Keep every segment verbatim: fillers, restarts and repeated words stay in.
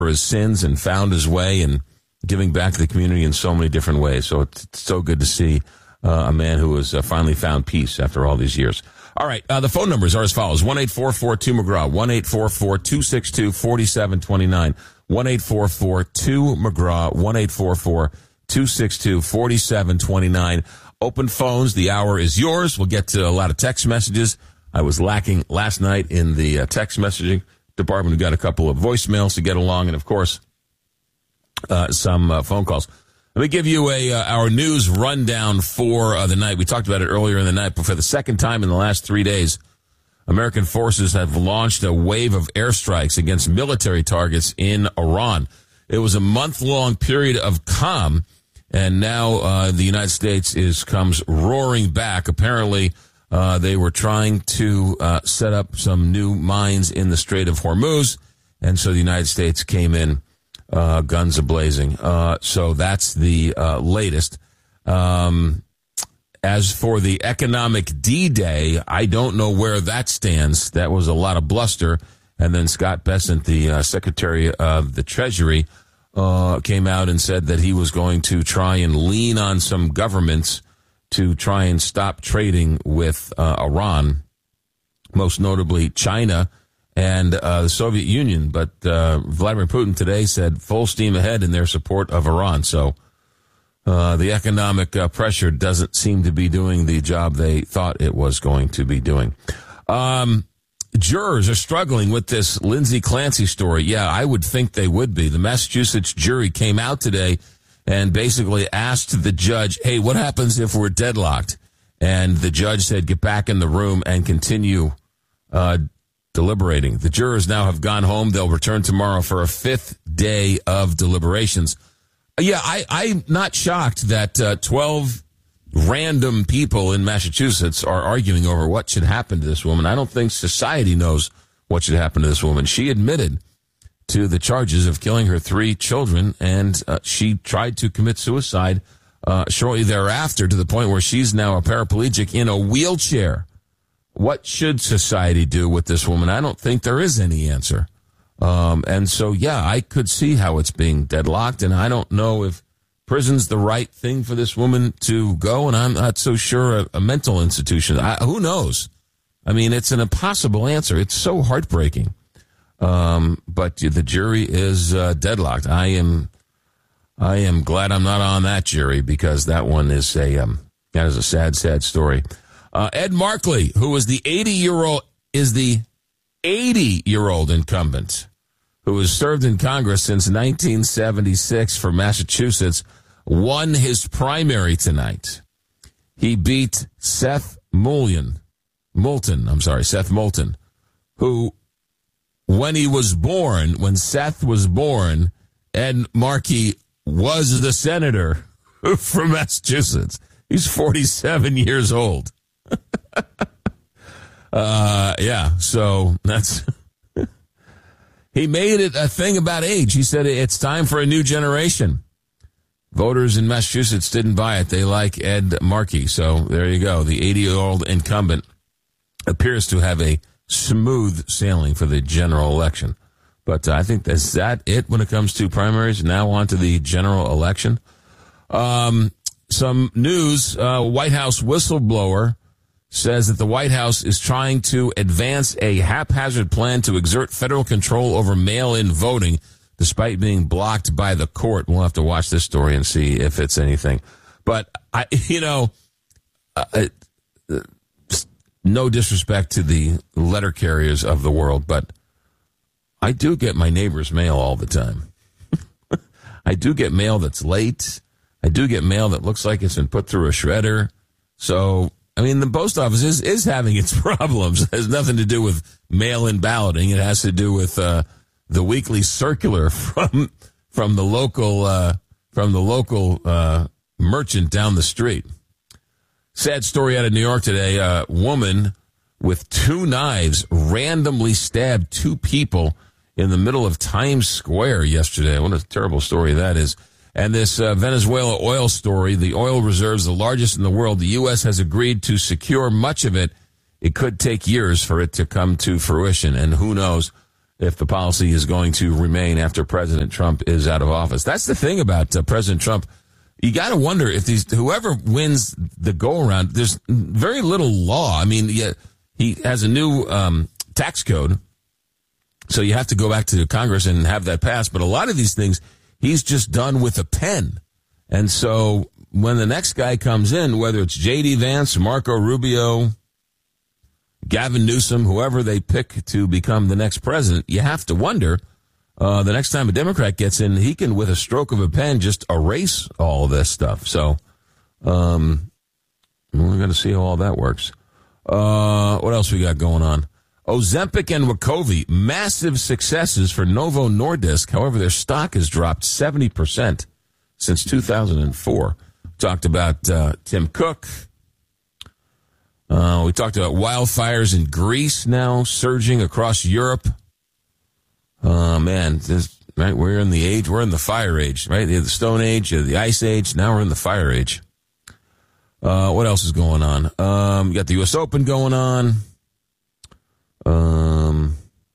for his sins and found his way and giving back to the community in so many different ways. So it's, it's so good to see uh, a man who has uh, finally found peace after all these years. All right, uh, the phone numbers are as follows. one eight four four two McGraw, one eight four four two six two four seven two nine, one eight four four two McGraw, one eight four four two six two four seven two nine. Open phones, the hour is yours. We'll get to a lot of text messages. I was lacking last night in the uh, text messaging department. We got a couple of voicemails to get along, and of course, uh, some uh, phone calls. Let me give you a uh, our news rundown for uh, the night. We talked about it earlier in the night, but for the second time in the last three days, American forces have launched a wave of airstrikes against military targets in Iran. It was a month-long period of calm, and now uh, the United States is comes roaring back. Apparently, uh, they were trying to uh, set up some new mines in the Strait of Hormuz, and so the United States came in Uh, guns a-blazing. Uh, so that's the uh, latest. Um, as for the economic D-Day, I don't know where that stands. That was a lot of bluster. And then Scott Bessent, the uh, Secretary of the Treasury, uh, came out and said that he was going to try and lean on some governments to try and stop trading with uh, Iran, most notably China and uh, the Soviet Union. But uh, Vladimir Putin today said full steam ahead in their support of Iran. So uh, the economic uh, pressure doesn't seem to be doing the job they thought it was going to be doing. Um, jurors are struggling with this Lindsay Clancy story. Yeah, I would think they would be. The Massachusetts jury came out today and basically asked the judge, hey, what happens if we're deadlocked? And the judge said, get back in the room and continue uh deliberating. The jurors now have gone home. They'll return tomorrow for a fifth day of deliberations. Yeah, I, I'm not shocked that uh, twelve random people in Massachusetts are arguing over what should happen to this woman. I don't think society knows what should happen to this woman. She admitted to the charges of killing her three children, and uh, she tried to commit suicide uh, shortly thereafter, to the point where she's now a paraplegic in a wheelchair. What should society do with this woman? I don't think there is any answer. Um, and so, yeah, I could see how it's being deadlocked, and I don't know if prison's the right thing for this woman to go, and I'm not so sure a, a mental institution. I, who knows? I mean, it's an impossible answer. It's so heartbreaking. Um, but the jury is uh, deadlocked. I am I am glad I'm not on that jury, because that one is a, um, that is a sad, sad story. Uh, Ed Markley, who is the eighty-year-old, is the eighty-year-old incumbent who has served in Congress since nineteen seventy-six for Massachusetts, won his primary tonight. He beat Seth Moulton, Moulton, I'm sorry, Seth Moulton, who, when he was born, when Seth was born, Ed Markey was the senator from Massachusetts. He's forty-seven years old. uh, yeah, so that's, he made it a thing about age. He said it's time for a new generation. Voters in Massachusetts didn't buy it. They like Ed Markey. So there you go. The eighty-year-old incumbent appears to have a smooth sailing for the general election. But uh, I think that's that it when it comes to primaries. Now on to the general election. Um, some news, uh, White House whistleblower says that the White House is trying to advance a haphazard plan to exert federal control over mail-in voting, despite being blocked by the court. We'll have to watch this story and see if it's anything. But, I, you know, uh, uh, no disrespect to the letter carriers of the world, but I do get my neighbor's mail all the time. I do get mail that's late. I do get mail that looks like it's been put through a shredder. So, I mean, the post office is, is having its problems. It has nothing to do with mail-in balloting. It has to do with uh, the weekly circular from from the local uh, from the local uh, merchant down the street. Sad story out of New York today. A woman with two knives randomly stabbed two people in the middle of Times Square yesterday. What a terrible story that is. And this uh, Venezuela oil story, the oil reserves, the largest in the world, the U S has agreed to secure much of it. It could take years for it to come to fruition, and who knows if the policy is going to remain after President Trump is out of office. That's the thing about uh, President Trump. You got to wonder if these whoever wins the go-around, there's very little law. I mean, yeah, he has a new um, tax code, so you have to go back to Congress and have that passed. But a lot of these things, he's just done with a pen. And so when the next guy comes in, whether it's J D. Vance, Marco Rubio, Gavin Newsom, whoever they pick to become the next president, you have to wonder, uh, the next time a Democrat gets in, he can, with a stroke of a pen, just erase all this stuff. So, um, we're going to see how all that works. Uh, what else we got going on? Ozempic and Wegovy, massive successes for Novo Nordisk. However, their stock has dropped seventy percent since two thousand four. Talked about uh, Tim Cook. Uh, we talked about wildfires in Greece now surging across Europe. Oh, uh, man, this, right? We're in the age, we're in the fire age, right? The Stone Age, the Ice Age, now we're in the fire age. Uh, what else is going on? Um, you got the U S Open going on. Um,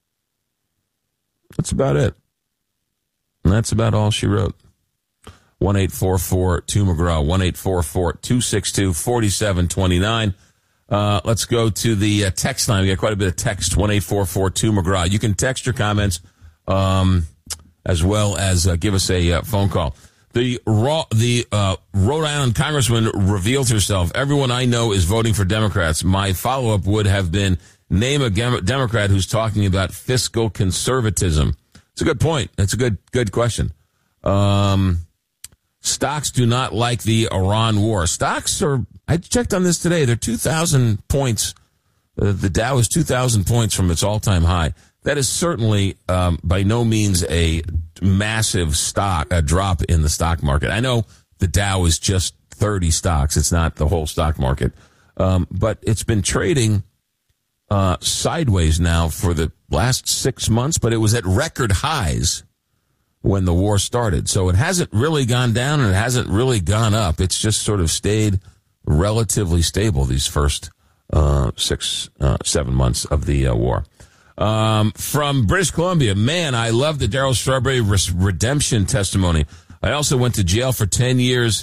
that's about it. And that's about all she wrote. one eight four four two McGraw, one eight four four two six two four seven two nine. Uh, let's go to the uh, text line. We got quite a bit of text, one eight four four two McGraw. You can text your comments, um, as well as uh, give us a uh, phone call. The raw, the uh, Rhode Island Congresswoman revealed herself. Everyone I know is voting for Democrats. My follow-up would have been, name a Dem- Democrat who's talking about fiscal conservatism. It's a good point. It's a good good question. Um, stocks do not like the Iran war. Stocks are, I checked on this today, they're two thousand points. Uh, the Dow is two thousand points from its all-time high. That is certainly um, by no means a massive stock, a drop in the stock market. I know the Dow is just thirty stocks. It's not the whole stock market. Um, but it's been trading uh, sideways now for the last six months, but it was at record highs when the war started. So it hasn't really gone down and it hasn't really gone up. It's just sort of stayed relatively stable these first uh, six, uh, seven months of the uh, war. Um, from British Columbia, man, I love the Darryl Strawberry res- redemption testimony. I also went to jail for ten years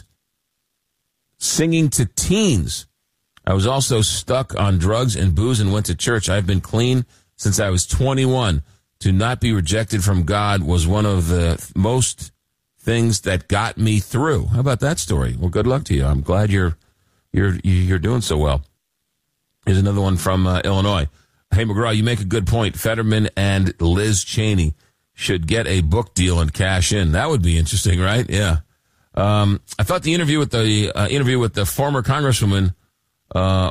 singing to teens. I was also stuck on drugs and booze and went to church. I've been clean since I was twenty-one. To not be rejected from God was one of the most things that got me through. How about that story? Well, good luck to you. I'm glad you're you're you're doing so well. Here's another one from uh, Illinois. Hey, McGraw, you make a good point. Fetterman and Liz Cheney should get a book deal and cash in. That would be interesting, right? Yeah. Um, I thought the interview with the uh, interview with the former Congresswoman uh,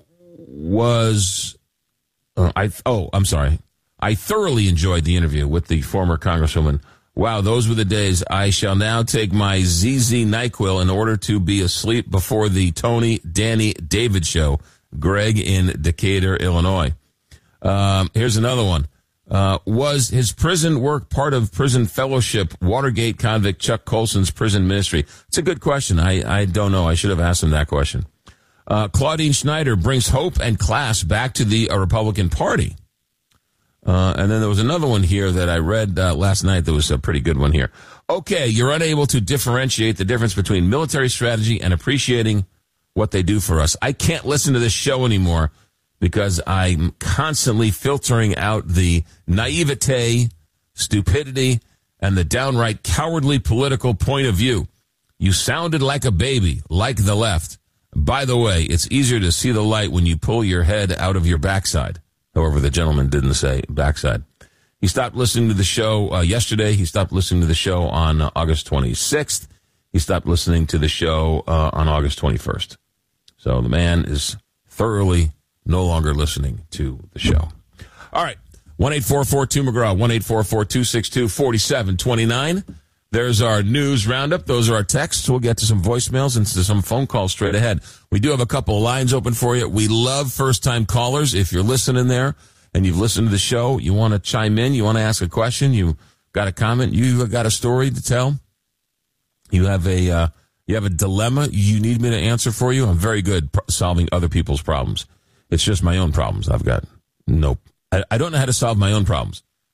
was. Uh, I oh, I'm sorry. I thoroughly enjoyed the interview with the former Congresswoman. Wow, those were the days. I shall now take my Z Z NyQuil in order to be asleep before the Tony, Danny, David show. Greg in Decatur, Illinois. Um, here's another one. Uh, was his prison work part of prison fellowship, Watergate convict Chuck Colson's prison ministry? It's a good question. I, I don't know. I should have asked him that question. Uh, Claudine Schneider brings hope and class back to the uh, Republican Party. Uh, and then there was another one here that I read uh, last night that was a pretty good one here. Okay, you're unable to differentiate the difference between military strategy and appreciating what they do for us. I can't listen to this show anymore because I'm constantly filtering out the naivete, stupidity, and the downright cowardly political point of view. You sounded like a baby, like the left. By the way, it's easier to see the light when you pull your head out of your backside. However, the gentleman didn't say backside. He stopped listening to the show uh, yesterday. He stopped listening to the show on uh, August twenty-sixth. He stopped listening to the show uh, on August twenty-first. So the man is thoroughly no longer listening to the show. All right. one eight four four two McGraw, one eight four four two six two four seven two nine. There's our news roundup. Those are our texts. We'll get to some voicemails and to some phone calls straight ahead. We do have a couple of lines open for you. We love first-time callers. If you're listening there and you've listened to the show, you want to chime in, you want to ask a question, you got a comment, you got a story to tell, you have a uh, you have a dilemma you need me to answer for you, I'm very good pro- solving other people's problems. It's just my own problems. I've got no, I, I don't know how to solve my own problems.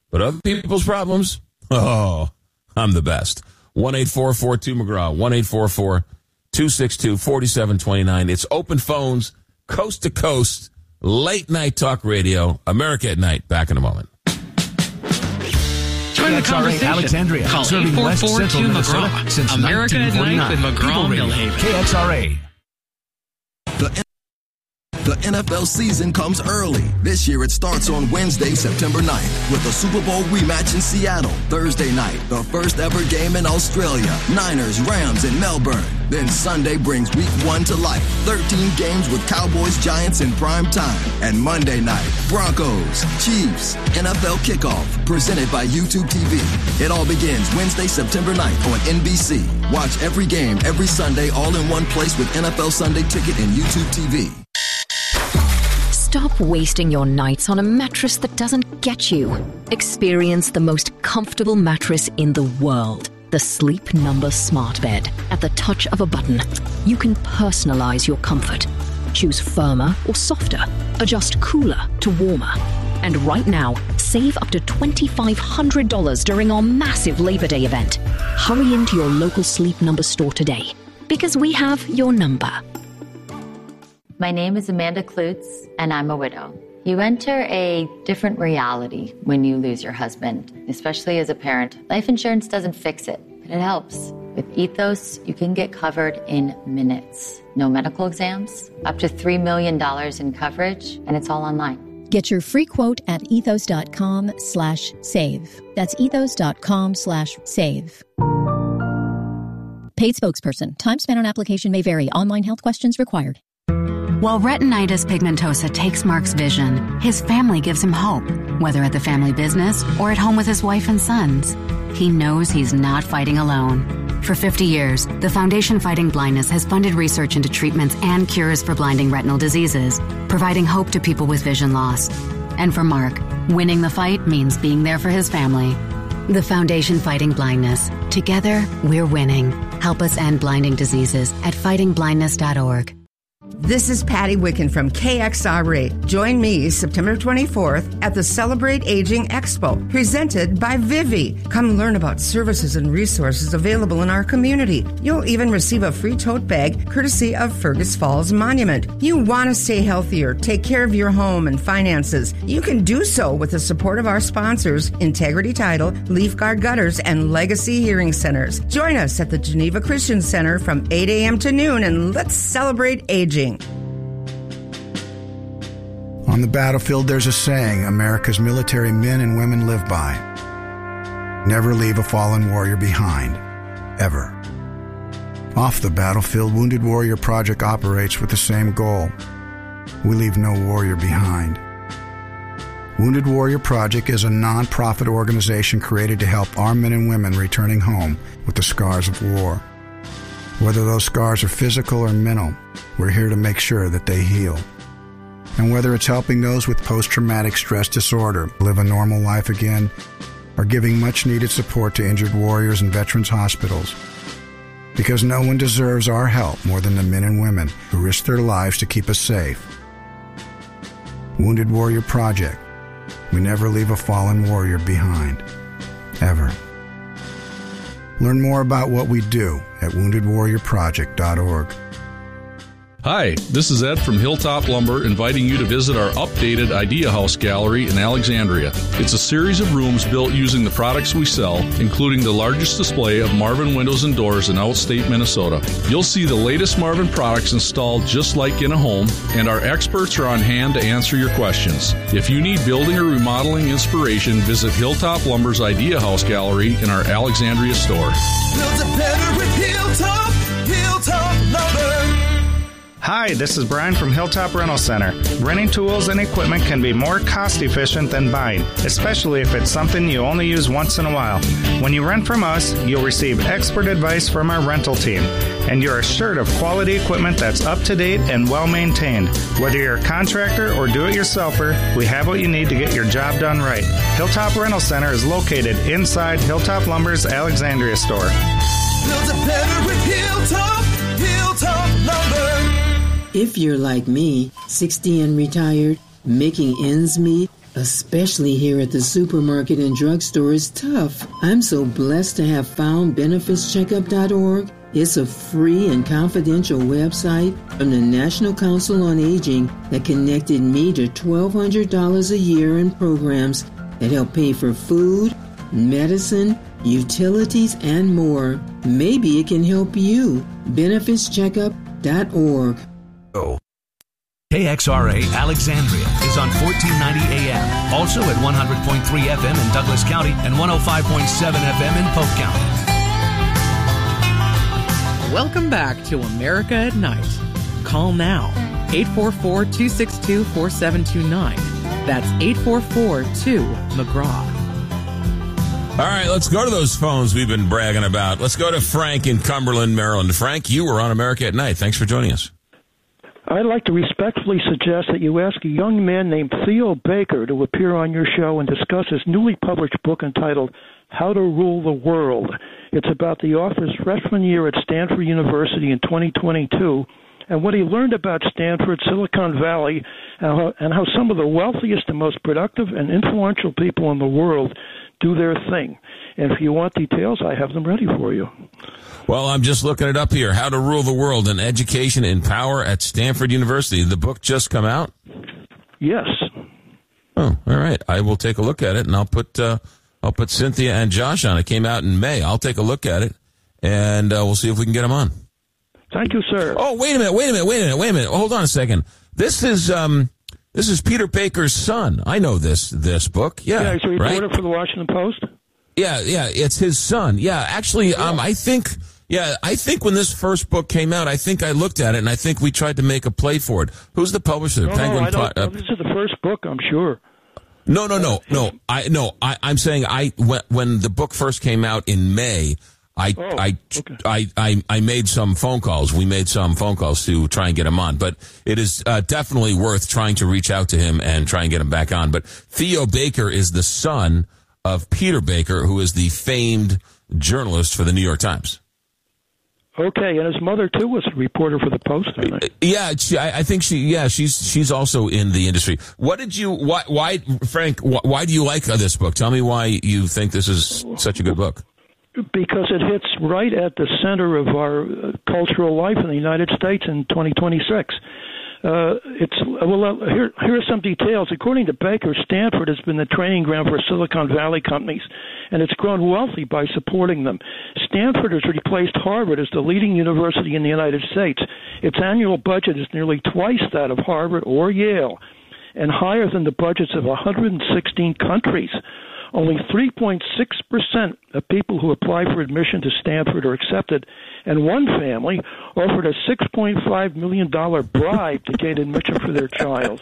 But other people's problems, oh, I'm the best. one eight four four two McGraw, one eight four four two six two four seven two nine. It's open phones, coast to coast, late night talk radio, America at Night. Back in a moment. Join the conversation. Alexandria, Call serving eight four West four Central two Minnesota McGraw. since America at Night nineteen with forty-nine. McGraw People Radio, Millhaven. K X R A. The The N F L season comes early. This year it starts on Wednesday, September ninth, with the Super Bowl rematch in Seattle. Thursday night, the first ever game in Australia. Niners, Rams in Melbourne. Then Sunday brings week one to life. thirteen games with Cowboys, Giants in prime time. And Monday night, Broncos, Chiefs, N F L kickoff, presented by YouTube T V. It all begins Wednesday, September ninth on N B C. Watch every game, every Sunday, all in one place with N F L Sunday Ticket and YouTube T V. Stop wasting your nights on a mattress that doesn't get you. Experience the most comfortable mattress in the world. The Sleep Number Smart Bed. At the touch of a button, you can personalize your comfort. Choose firmer or softer. Adjust cooler to warmer. And right now, save up to two thousand five hundred dollars during our massive Labor Day event. Hurry into your local Sleep Number store today, because we have your number. My name is Amanda Klutz, and I'm a widow. You enter a different reality when you lose your husband, especially as a parent. Life insurance doesn't fix it, but it helps. With Ethos, you can get covered in minutes. No medical exams, up to three million dollars in coverage, and it's all online. Get your free quote at ethos.com slash save. That's ethos.com slash save. Paid spokesperson. Time spent on application may vary. Online health questions required. While retinitis pigmentosa takes Mark's vision, his family gives him hope, whether at the family business or at home with his wife and sons. He knows he's not fighting alone. For fifty years, the Foundation Fighting Blindness has funded research into treatments and cures for blinding retinal diseases, providing hope to people with vision loss. And for Mark, winning the fight means being there for his family. The Foundation Fighting Blindness. Together, we're winning. Help us end blinding diseases at fighting blindness dot org. This is Patty Wicken from K X R A. Join me September twenty-fourth at the Celebrate Aging Expo, presented by Vivi. Come learn about services and resources available in our community. You'll even receive a free tote bag courtesy of Fergus Falls Monument. You want to stay healthier, take care of your home and finances. You can do so with the support of our sponsors, Integrity Title, Leaf Guard Gutters, and Legacy Hearing Centers. Join us at the Geneva Christian Center from eight a.m. to noon, and let's celebrate aging. On the battlefield, there's a saying America's military men and women live by. Never leave a fallen warrior behind. Ever. Off the battlefield, Wounded Warrior Project operates with the same goal. We leave no warrior behind. Wounded Warrior Project is a non-profit organization created to help our men and women returning home with the scars of war. Whether those scars are physical or mental, we're here to make sure that they heal. And whether it's helping those with post-traumatic stress disorder live a normal life again, or giving much-needed support to injured warriors in veterans' hospitals. Because no one deserves our help more than the men and women who risk their lives to keep us safe. Wounded Warrior Project. We never leave a fallen warrior behind. Ever. Learn more about what we do at wounded warrior project dot org. Hi, this is Ed from Hilltop Lumber, inviting you to visit our updated Idea House Gallery in Alexandria. It's a series of rooms built using the products we sell, including the largest display of Marvin windows and doors in outstate Minnesota. You'll see the latest Marvin products installed just like in a home, and our experts are on hand to answer your questions. If you need building or remodeling inspiration, visit Hilltop Lumber's Idea House Gallery in our Alexandria store. Build it better with Hilltop, Hilltop Lumber. Hi, this is Brian from Hilltop Rental Center. Renting tools and equipment can be more cost-efficient than buying, especially if it's something you only use once in a while. When you rent from us, you'll receive expert advice from our rental team, and you're assured of quality equipment that's up-to-date and well-maintained. Whether you're a contractor or do-it-yourselfer, we have what you need to get your job done right. Hilltop Rental Center is located inside Hilltop Lumber's Alexandria store. Build it better with Hilltop, Hilltop Lumber. If you're like me, sixty and retired, making ends meet, especially here at the supermarket and drugstore, is tough. I'm so blessed to have found benefits checkup dot org. It's a free and confidential website from the National Council on Aging that connected me to twelve hundred dollars a year in programs that help pay for food, medicine, utilities, and more. Maybe it can help you. benefits checkup dot org. Oh. K X R A Alexandria is on fourteen ninety A M, also at one hundred point three F M in Douglas County and one oh five point seven F M in Polk County. Welcome back to America at Night. Call now, eight four four, two six two, four seven two nine. That's eight four four two, McGraw. All right, let's go to those phones we've been bragging about. Let's go to Frank in Cumberland, Maryland. Frank, you were on America at Night. Thanks for joining us. I'd like to respectfully suggest that you ask a young man named Theo Baker to appear on your show and discuss his newly published book entitled How to Rule the World. It's about the author's freshman year at Stanford University in twenty twenty-two and what he learned about Stanford, Silicon Valley, and how, and how some of the wealthiest and most productive and influential people in the world do their thing. And if you want details, I have them ready for you. Well, I'm just looking it up here. How to Rule the World, an Education in Power at Stanford University. The book just come out? Yes. Oh, all right. I will take a look at it, and I'll put uh, I'll put Cynthia and Josh on. It came out in May. I'll take a look at it, and uh, we'll see if we can get them on. Thank you, sir. Oh, wait a minute, wait a minute, wait a minute, wait a minute. Hold on a second. This is um, this is Peter Baker's son. I know this this book. Yeah, yeah, he's a reporter right? for the Washington Post. Yeah, yeah, it's his son. Yeah, actually, yeah. um, I think, yeah, I think when this first book came out, I think I looked at it and I think we tried to make a play for it. Who's the publisher? No, Penguin. no, I don't, uh, no, this is the first book, I'm sure. No, no, no, no. I no. I, I'm saying I when, when the book first came out in May, I oh, I, okay. I I I made some phone calls. We made some phone calls to try and get him on. But it is uh, definitely worth trying to reach out to him and try and get him back on. But Theo Baker is the son of Peter Baker, who is the famed journalist for the New York Times. Okay, and his mother too was a reporter for the Post, I think. Yeah, she, I, I think she. Yeah, she's she's also in the industry. What did you? Why, why Frank? Why, why do you like this book? Tell me why you think this is such a good book. Because it hits right at the center of our uh, cultural life in the United States in twenty twenty-six. Uh, it's well. Uh, here, here are some details. According to Baker, Stanford has been the training ground for Silicon Valley companies, and it's grown wealthy by supporting them. Stanford has replaced Harvard as the leading university in the United States. Its annual budget is nearly twice that of Harvard or Yale, and higher than the budgets of one hundred sixteen countries. Only three point six percent of people who apply for admission to Stanford are accepted, and one family offered a six point five million dollars bribe to gain admission for their child.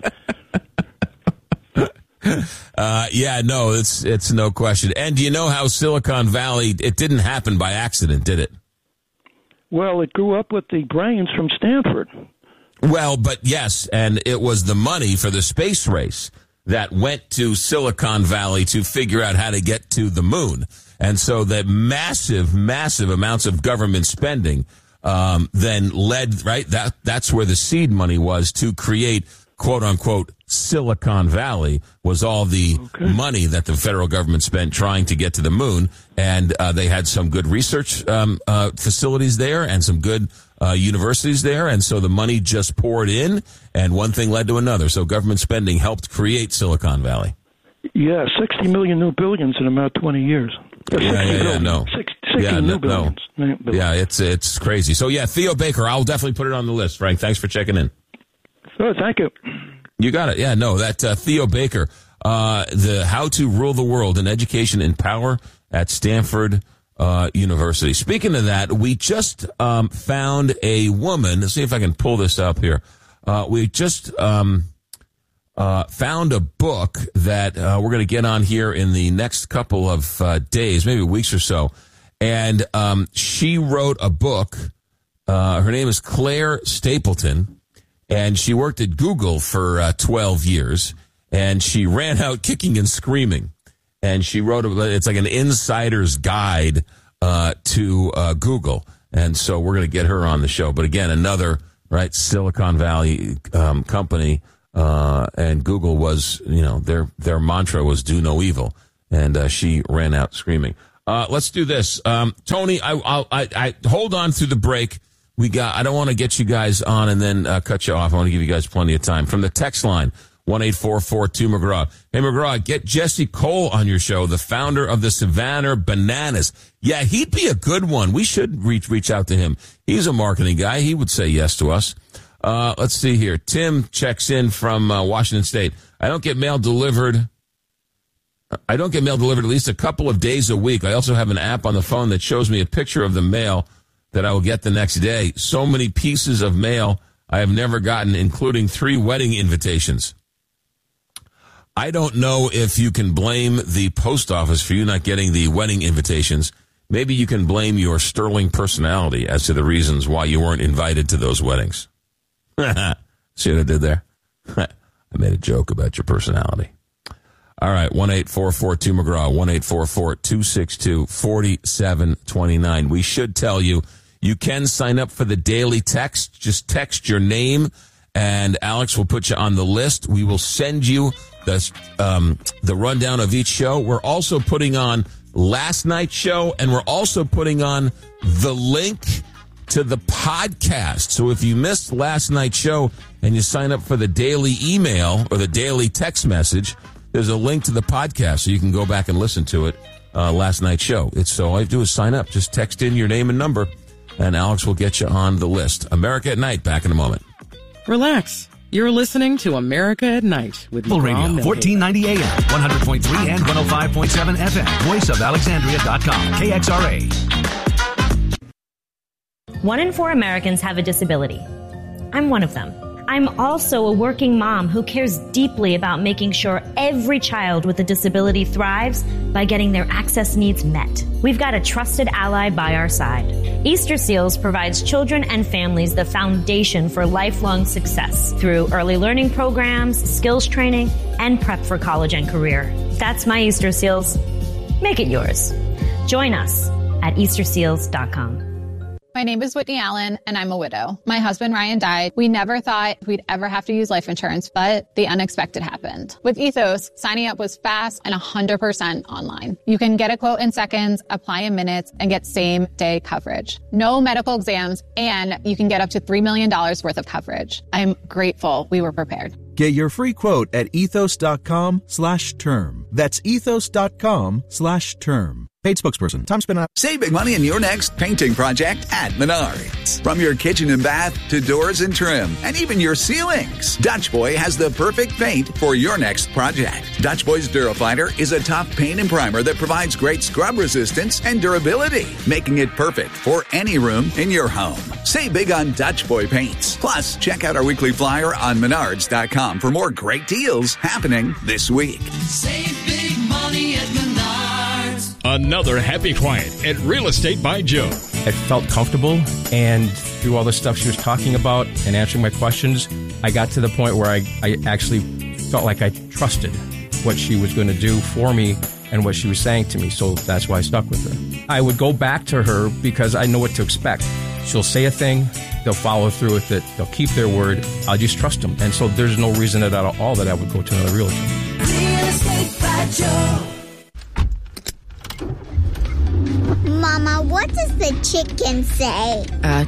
Uh, yeah, no, it's it's no question. And do you know how Silicon Valley, it didn't happen by accident, did it? Well, it grew up with the brains from Stanford. Well, but yes, and it was the money for the space race that went to Silicon Valley to figure out how to get to the moon. And so the massive, massive amounts of government spending um, then led, right, that that's where the seed money was to create, quote unquote, Silicon Valley, was all the okay. money that the federal government spent trying to get to the moon. And uh, they had some good research um, uh, facilities there and some good uh, universities there. And so the money just poured in, and one thing led to another. So government spending helped create Silicon Valley. Yeah, sixty million new billions in about twenty years. Yeah, yeah, yeah, billion. no. sixty, sixty yeah, new no, billions. no. Yeah, it's it's crazy. So, yeah, Theo Baker, I'll definitely put it on the list, Frank. Thanks for checking in. Oh, thank you. You got it. Yeah, no, that uh, Theo Baker, uh, the How to Rule the World, an Education in Power at Stanford uh, University. Speaking of that, we just um, found a woman. Let's see if I can pull this up here. Uh, we just um, uh, found a book that uh, we're going to get on here in the next couple of uh, days, maybe weeks or so. And um, she wrote a book. Uh, her name is Claire Stapleton. And she worked at Google for uh, twelve years, and she ran out kicking and screaming. And she wrote, a, it's like an insider's guide uh, to uh, Google. And so we're going to get her on the show. But again, another, right, Silicon Valley um, company uh, and Google was, you know, their their mantra was "do no evil," and uh, she ran out screaming. Uh, let's do this, um, Tony. I, I'll, I I hold on through the break. We got. I don't want to get you guys on and then uh, cut you off. I want to give you guys plenty of time. From the text line, one eight four four two McGraw. Hey, McGraw, get Jesse Cole on your show, the founder of the Savannah Bananas. Yeah, he'd be a good one. We should reach reach out to him. He's a marketing guy. He would say yes to us. Uh, let's see here. Tim checks in from uh, Washington State. I don't get mail delivered. I don't get mail delivered at least a couple of days a week. I also have an app on the phone that shows me a picture of the mail that I will get the next day. So many pieces of mail I have never gotten, including three wedding invitations. I don't know if you can blame the post office for you not getting the wedding invitations. Maybe you can blame your sterling personality as to the reasons why you weren't invited to those weddings. See what I did there? I made a joke about your personality. All right, one eight four four two McGraw, one eight four four two six two four seven two nine. We should tell you, you can sign up for the daily text. Just text your name, and Alex will put you on the list. We will send you the, um, the rundown of each show. We're also putting on last night's show, and we're also putting on the link to the podcast. So if you missed last night's show and you sign up for the daily email or the daily text message, there's a link to the podcast so you can go back and listen to it, uh, last night's show. It's so all you have to do is sign up. Just text in your name and number, and Alex will get you on the list. America at Night, back in a moment. Relax. You're listening to America at Night with Full Radio, fourteen ninety A M, one hundred point three and one oh five point seven F M. voice of alexandria dot com, K X R A. One in four Americans have a disability. I'm one of them. I'm also a working mom who cares deeply about making sure every child with a disability thrives by getting their access needs met. We've got a trusted ally by our side. Easter Seals provides children and families the foundation for lifelong success through early learning programs, skills training, and prep for college and career. That's my Easter Seals. Make it yours. Join us at easter seals dot com. My name is Whitney Allen, and I'm a widow. My husband, Ryan, died. We never thought we'd ever have to use life insurance, but the unexpected happened. With Ethos, signing up was fast and one hundred percent online. You can get a quote in seconds, apply in minutes, and get same-day coverage. No medical exams, and you can get up to three million dollars worth of coverage. I'm grateful we were prepared. Get your free quote at ethos.com slash term. That's ethos.com slash term. Paid spokesperson. Time spent on. Save big money in your next painting project at Menards. From your kitchen and bath to doors and trim, and even your ceilings, Dutch Boy has the perfect paint for your next project. Dutch Boy's Durafighter is a tough paint and primer that provides great scrub resistance and durability, making it perfect for any room in your home. Save big on Dutch Boy paints. Plus, check out our weekly flyer on menards dot com for more great deals happening this week. Save big money at Menards. Another happy client at Real Estate by Joe. I felt comfortable, and through all the stuff she was talking about and answering my questions, I got to the point where I, I actually felt like I trusted what she was going to do for me and what she was saying to me, so that's why I stuck with her. I would go back to her because I know what to expect. She'll say a thing, they'll follow through with it, they'll keep their word, I'll just trust them. And so there's no reason at all that I would go to another realtor. Real Estate by Joe. Mama, what does the chicken say? Uh,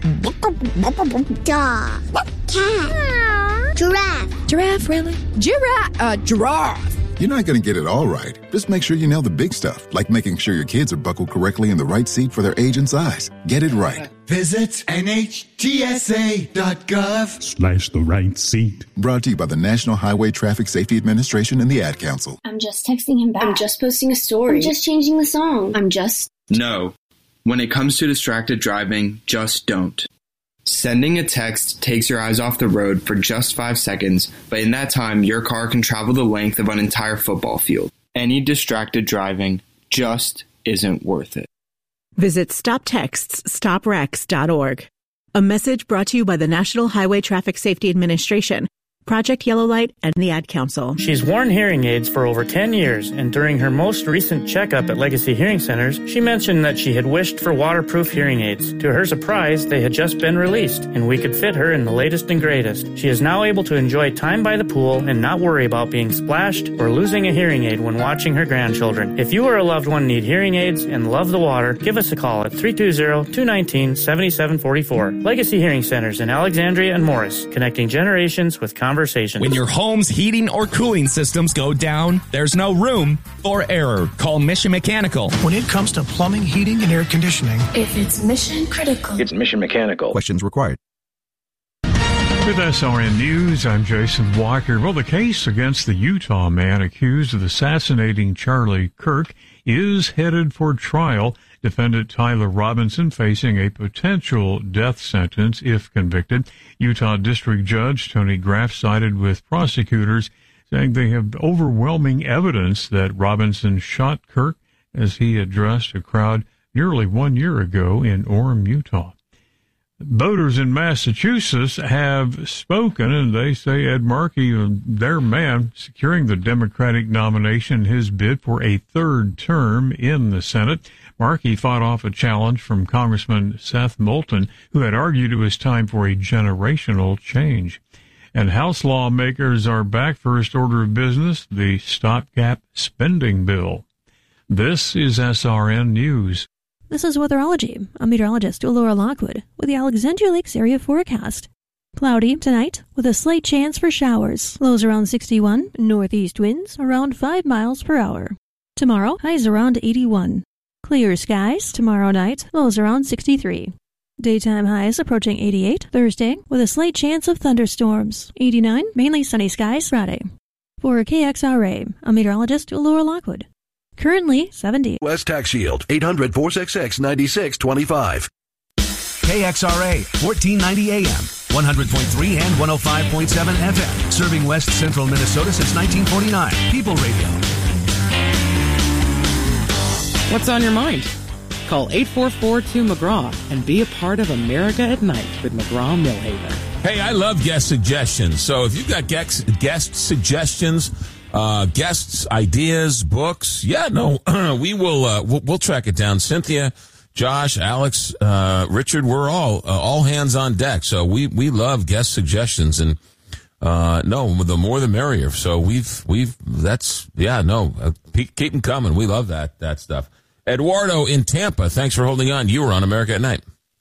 Dog. Cat. Giraffe. Giraffe, really? Giraffe. Uh, giraffe. You're not going to get it all right. Just make sure you nail the big stuff, like making sure your kids are buckled correctly in the right seat for their age and size. Get it right. Visit N H T S A dot gov Slash the right seat. Brought to you by the National Highway Traffic Safety Administration and the Ad Council. I'm just texting him back. I'm just posting a story. I'm just changing the song. I'm just... No. When it comes to distracted driving, just don't. Sending a text takes your eyes off the road for just five seconds, but in that time, your car can travel the length of an entire football field. Any distracted driving just isn't worth it. Visit stop texts stop wrecks dot org. A message brought to you by the National Highway Traffic Safety Administration Project Yellow Light, and the Ad Council. She's worn hearing aids for over ten years, and during her most recent checkup at Legacy Hearing Centers, she mentioned that she had wished for waterproof hearing aids. To her surprise, they had just been released, and we could fit her in the latest and greatest. She is now able to enjoy time by the pool and not worry about being splashed or losing a hearing aid when watching her grandchildren. If you or a loved one need hearing aids and love the water, give us a call at three two zero, two one nine, seven seven four four. Legacy Hearing Centers in Alexandria and Morris, connecting generations with conversations. When your home's heating or cooling systems go down, there's no room for error. Call Mission Mechanical. When it comes to plumbing, heating, and air conditioning, if it's mission critical, it's Mission Mechanical. Questions required. With S R N News, I'm Jason Walker. Well, the case against the Utah man accused of assassinating Charlie Kirk is headed for trial. Defendant Tyler Robinson facing a potential death sentence if convicted. Utah District Judge Tony Graff sided with prosecutors, saying they have overwhelming evidence that Robinson shot Kirk as he addressed a crowd nearly one year ago in Orem, Utah. Voters in Massachusetts have spoken, and they say Ed Markey, their man, securing the Democratic nomination in his bid for a third term in the Senate. Markey fought off a challenge from Congressman Seth Moulton, who had argued it was time for a generational change. And House lawmakers are back. First order of business, the stopgap spending bill. This is S R N News. This is Weatherology. I'm meteorologist Laura Lockwood with the Alexandria Lakes area forecast. Cloudy tonight with a slight chance for showers. Lows around sixty-one, northeast winds around five miles per hour. Tomorrow, highs around eighty-one. Clear skies tomorrow night, lows around sixty-three. Daytime highs approaching eighty-eight Thursday with a slight chance of thunderstorms. eighty-nine, mainly sunny skies Friday. For K X R A, I'm meteorologist Laura Lockwood. Currently seventy. West Tax Shield, eight hundred, four six six, nine six two five. K X R A, fourteen ninety A M, one hundred point three and one oh five point seven F M. Serving West Central Minnesota since nineteen forty-nine. People Radio. What's on your mind? Call eight four four two McGraw and be a part of America at Night with McGraw Millhaven. Hey, I love guest suggestions. So if you've got guest, guest suggestions, uh, guests, ideas, books, yeah, no, we will, uh, we'll, we'll track it down. Cynthia, Josh, Alex, uh, Richard, we're all, uh, all hands on deck. So we, we love guest suggestions, and, uh, no, the more the merrier. So we've, we've, that's, yeah, no, uh, keep them coming. We love that, that stuff. Eduardo in Tampa, thanks for holding on. You were on America at Night.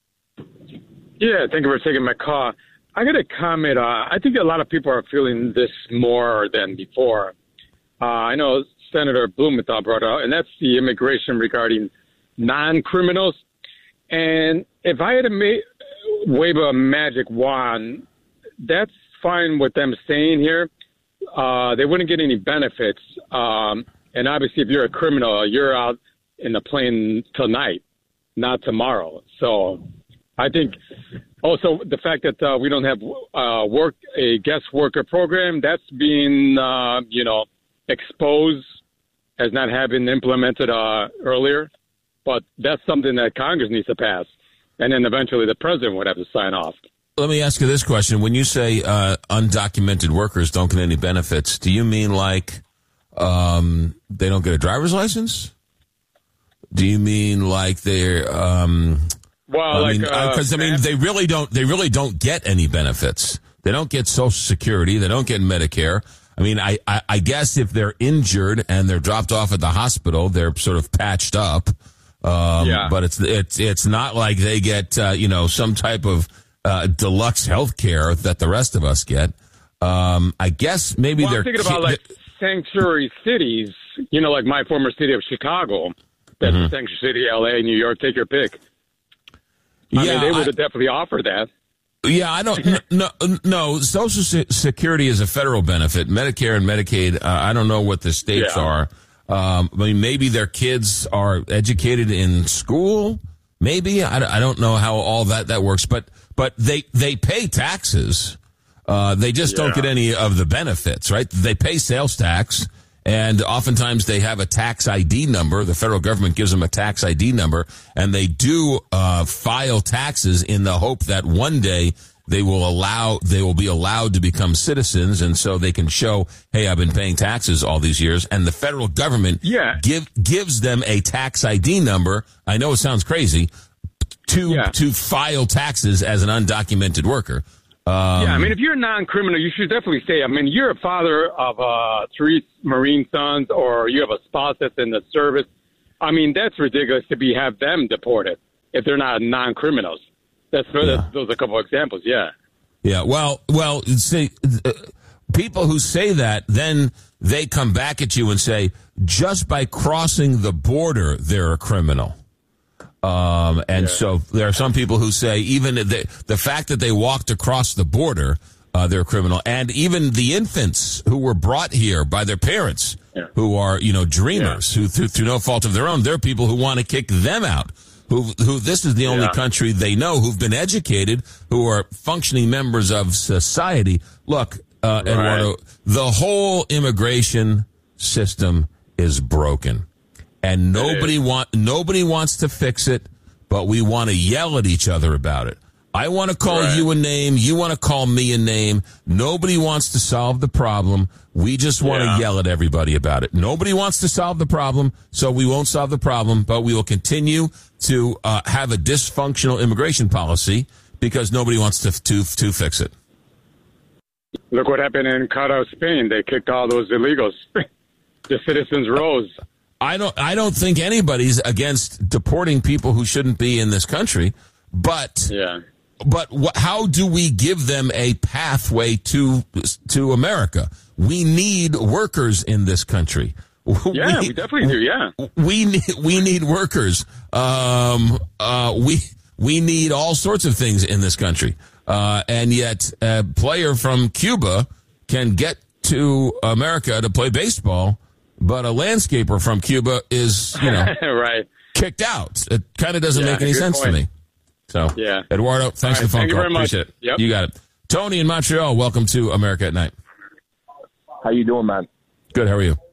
Yeah, thank you for taking my call. I got a comment. Uh, I think a lot of people are feeling this more than before. Uh, I know Senator Blumenthal brought it out, and that's the immigration regarding non-criminals. And if I had to ma- wave a magic wand, that's fine with them staying here. Uh, they wouldn't get any benefits. Um, and obviously, if you're a criminal, you're out in the plane tonight, not tomorrow. So I think also the fact that uh, we don't have uh, work a guest worker program, that's being, uh, you know, exposed as not having implemented uh, earlier. But that's something that Congress needs to pass. And then eventually the president would have to sign off. Let me ask you this question. When you say uh, undocumented workers don't get any benefits, do you mean like um, they don't get a driver's license? Do you mean like they're, um, well, I like, mean, because uh, I mean, they really don't, they really don't get any benefits. They don't get Social Security. They don't get Medicare. I mean, I, I, I guess if they're injured and they're dropped off at the hospital, they're sort of patched up. Um, yeah. But it's, it's, it's not like they get, uh, you know, some type of, uh, deluxe health care that the rest of us get. Um, I guess maybe well, they're I'm thinking about like sanctuary cities, you know, like my former city of Chicago. That's mm-hmm. Sanctuary City, L A, New York, take your pick. I yeah, mean, they would I, definitely offer that. Yeah, I don't, no, no, Social Security is a federal benefit. Medicare and Medicaid, uh, I don't know what the states yeah. are. Um, I mean, maybe their kids are educated in school. Maybe. I, I don't know how all that, that works, but, but they, they pay taxes. Uh, they just yeah. don't get any of the benefits, right? They pay sales tax. And oftentimes they have a tax I D number. The federal government gives them a tax I D number, and they do uh, file taxes in the hope that one day they will allow, they will be allowed to become citizens, and so they can show, hey, I've been paying taxes all these years, and the federal government yeah. give gives them a tax I D number. I know it sounds crazy to yeah. to file taxes as an undocumented worker. Um, yeah, I mean, if you're a non-criminal, you should definitely stay. I mean, you're a father of uh, three Marine sons, or you have a spouse that's in the service. I mean, that's ridiculous to be have them deported if they're not non-criminals. That's, yeah. that's those are a couple of examples. Yeah. Yeah. Well, well, see, uh, people who say that, then they come back at you and say, just by crossing the border, they're a criminal. Um, and yeah. so there are some people who say even the, the fact that they walked across the border, uh, they're a criminal. And even the infants who were brought here by their parents, yeah. who are, you know, dreamers, yeah. who through, through no fault of their own, they're people who want to kick them out. Who, who this is the only yeah. country they know, who've been educated, who are functioning members of society. Look, uh, right. Eduardo, the whole immigration system is broken. And nobody want nobody wants to fix it, but we want to yell at each other about it. I want to call right. you a name. You want to call me a name. Nobody wants to solve the problem. We just want yeah. to yell at everybody about it. Nobody wants to solve the problem, so we won't solve the problem, but we will continue to uh, have a dysfunctional immigration policy because nobody wants to to to fix it. Look what happened in Caro, Spain. They kicked all those illegals. The citizens rose. I don't. I don't think anybody's against deporting people who shouldn't be in this country, but yeah. But wh- how do we give them a pathway to to America? We need workers in this country. Yeah, we, we definitely do. Yeah, we need we need workers. Um, uh, we we need all sorts of things in this country, uh, and yet a player from Cuba can get to America to play baseball. But a landscaper from Cuba is, you know, right. kicked out. It kind of doesn't yeah, make any sense point. to me. So, yeah. Eduardo, thanks right, for the phone thank call. You very Appreciate much. it. Yep. You got it. Tony in Montreal, welcome to America at Night. How you doing, man? Good. How are you?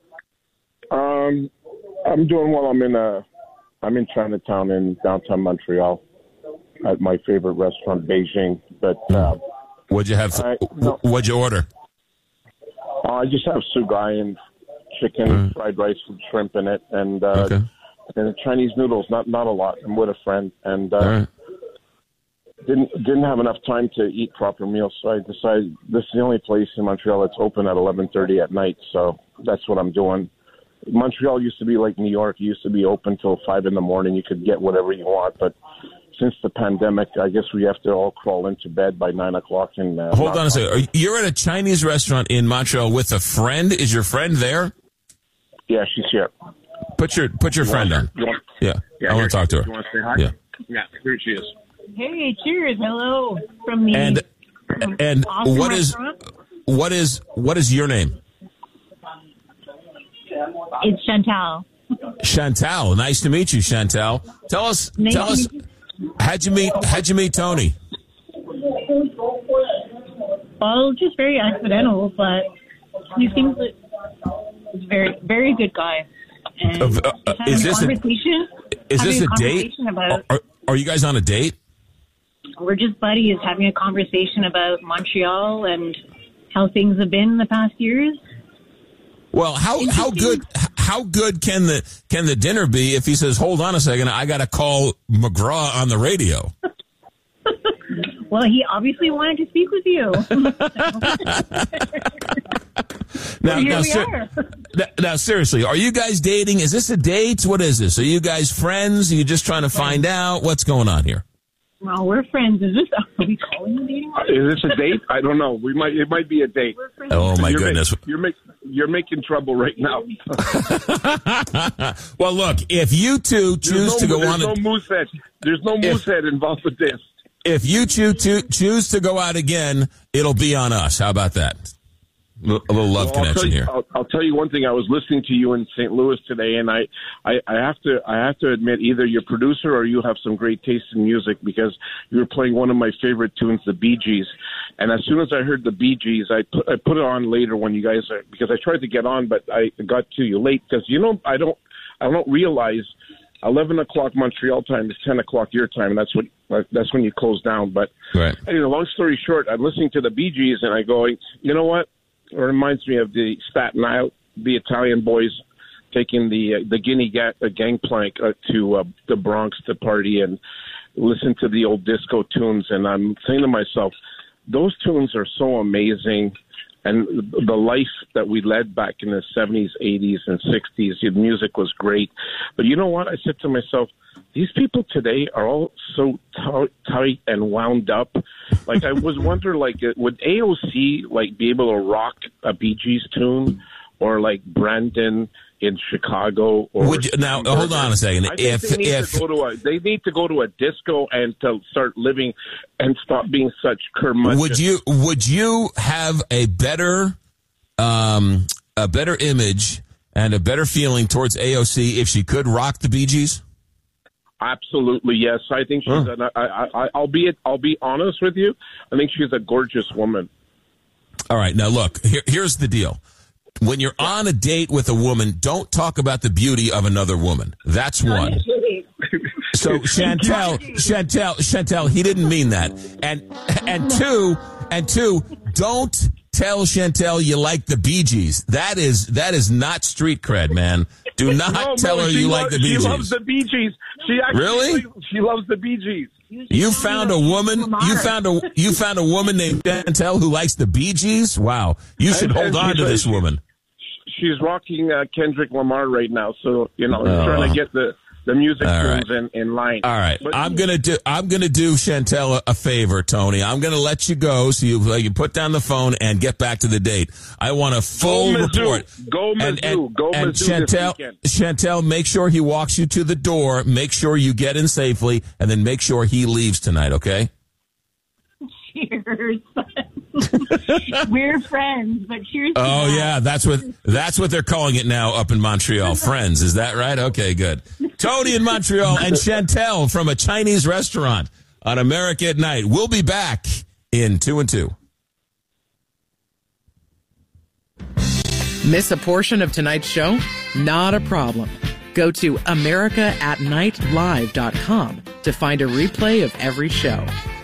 Um, I'm doing well. I'm in a, I'm in Chinatown in downtown Montreal at my favorite restaurant, Beijing. But uh, what'd you have? I, no, what'd you order? Uh, I just have sugai and chicken, mm. fried rice with shrimp in it, and uh, okay. and Chinese noodles. Not not a lot. I'm with a friend, and uh, right. didn't didn't have enough time to eat proper meals, so I decided this is the only place in Montreal that's open at eleven thirty at night. So that's what I'm doing. Montreal used to be like New York. It used to be open till five in the morning. You could get whatever you want, but since the pandemic, I guess we have to all crawl into bed by nine o'clock. And uh, hold on a second. You're at a Chinese restaurant in Montreal with a friend. Is your friend there? Yeah, she's here. Put your put your you friend on. Want, yeah, yeah, I want to talk to her. You want to say hi? Yeah, yeah. Here she is. Hey, cheers! Hello from me. And and awesome what is restaurant. what is what is your name? It's Chantal. Chantal, nice to meet you, Chantal. Tell us, nice tell us, how'd you meet? How'd you meet Tony? Well, just very accidental, but he seems like he's a very, very good guy. And uh, uh, is this a, is this a, a date? About, are, are you guys on a date? We're just buddies having a conversation about Montreal and how things have been the past years. Well, how how good how good can the can the dinner be if he says, "Hold on a second, I got to call McGraw on the radio"? Well, he obviously wanted to speak with you. now, here now, we ser- are. now, seriously, are you guys dating? Is this a date? What is this? Are you guys friends? Are you just trying to find out what's going on here? Well, we're friends. Is this? Are we calling it dating? Is this a date? I don't know. We might. It might be a date. Oh my you're goodness! Make, you're making you're making trouble right now. Well, look, if you two choose no, to go there's on, no a, moose head. There's no moose if, head involved with this. If you choose to choose to go out again, it'll be on us. How about that? A little love well, connection I'll you, here. I'll, I'll tell you one thing. I was listening to you in Saint Louis today, and I, I, I have to I have to admit, either you're a producer or you have some great taste in music, because you were playing one of my favorite tunes, the Bee Gees. And as soon as I heard the Bee Gees, I put I put it on later when you guys are, because I tried to get on, but I got to you late, because you know I don't I don't realize eleven o'clock Montreal time is ten o'clock your time, and that's what that's when you close down. But right. anyway, long story short, I'm listening to the Bee Gees, and I go, you know what? It reminds me of the Staten Island, the Italian boys taking the uh, the Guinea ga- uh, gangplank uh, to uh, the Bronx to party and listen to the old disco tunes. And I'm saying to myself, those tunes are so amazing. And the life that we led back in the seventies, eighties, and sixties, the music was great. But you know what? I said to myself, these people today are all so t- tight and wound up. Like, I was wondering, like, would A O C, like, be able to rock a Bee Gees tune? Or, like, Brandon in Chicago? Or would you, now, hold on a second. I think If, they, need if, to go to a, they need to go to a disco and to start living and stop being such curmudgeon. Would you would you have a better um, a better image and a better feeling towards A O C if she could rock the Bee Gees? Absolutely, yes. I think she's. Huh. An, I, I, I'll be. I'll be honest with you. I think she's a gorgeous woman. All right, now look. Here, here's the deal. When you're on a date with a woman, don't talk about the beauty of another woman. That's one. So Chantel, Chantel, Chantel, he didn't mean that. And and two, and two, don't tell Chantel you like the Bee Gees. That is that is not street cred, man. Do not no, tell no, her you lo- like the Bee she Gees. She loves the Bee Gees. She actually, really? She loves the Bee Gees. You found a woman. You found a you found a woman named Chantel who likes the Bee Gees. Wow, you should and, hold and on to this woman. She's rocking uh, Kendrick Lamar right now, so you know, Oh. trying to get the, the music All tunes right. in, in line. All right, But, I'm gonna do. I'm gonna do Chantel a, a favor, Tony. I'm gonna let you go so you, uh, you put down the phone and get back to the date. I want a full Go Mizzou. report. Go Mizzou. And, and, Go and Mizzou this Chantel, weekend. Chantel, make sure he walks you to the door. Make sure you get in safely, and then make sure he leaves tonight. Okay. Cheers. We're friends, but cheers. to Oh that. yeah, that's what that's what they're calling it now up in Montreal. Friends, is that right? Okay, good. Tony in Montreal and Chantel from a Chinese restaurant on America at Night. We'll be back in two and two. Miss a portion of tonight's show? Not a problem. Go to america at night live dot com to find a replay of every show.